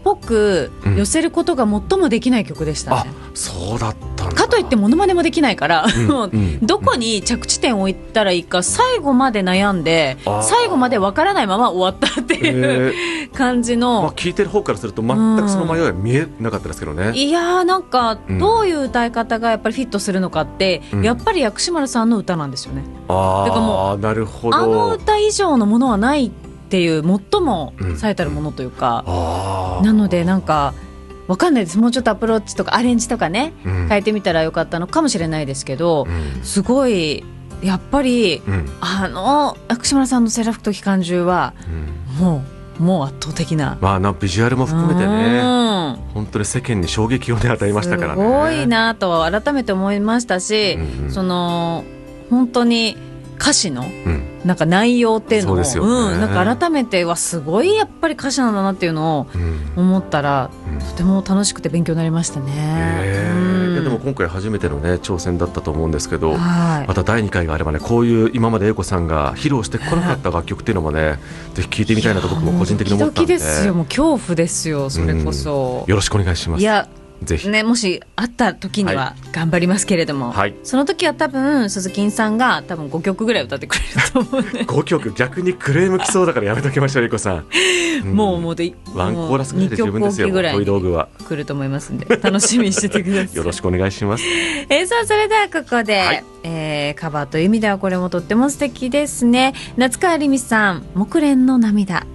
ぽく寄せることが最もできない曲でしたね。 そうだったんだ。 かといってモノマネもできないから、もううんどこに着地点を置いたらいいか最後まで悩んで、最後まで分からないまま終わったっていう感じの、 聞いてる方からすると全くその迷いは見えなかったですけどね。 いやーなんかどういう歌い方がやっぱりフィットするのかって、やっぱり薬師丸さんの歌なんですよね。だからもうなるほど。 あの歌以上のものはないっていう最も最たるものというか、なのでなんかわかんないです。もうちょっとアプローチとかアレンジとかね、変えてみたらよかったのかもしれないですけど、すごいやっぱり、薬師丸さんのセーラフィット期間中は、もう圧倒的な、 ビジュアルも含めてね、本当に世間に衝撃をね与えましたからね。 すごいなと改めて思いましたし、その本当に歌詞のなんか内容っていうのも、なんか改めてすごいやっぱり歌詞なんだなっていうのを思ったら、とても楽しくて勉強になりましたね。 でも今回初めてのね挑戦だったと思うんですけど、また第2回があればね、こういう今まで英子さんが披露してこなかった楽曲っていうのもね、ぜひ聴いてみたいなと僕も個人的に思ったんで。 ドキドキですよ、もう恐怖ですよ、それこそ。 よろしくお願いします。 いやぜひね、もし会った時には頑張りますけれども、その時は多分鈴木さんが多分5曲ぐらい歌ってくれると思うね。 5曲逆にクレームきそうだからやめときましょう、英子さん。 もうでワンコーラスぐらいで十分ですよ。 2曲トイ道具は来ると思いますんで楽しみにしててください。 よろしくお願いします。 さあそれではここで、カバーという意味ではこれもとっても素敵ですね。夏川りみさん、木蓮の涙。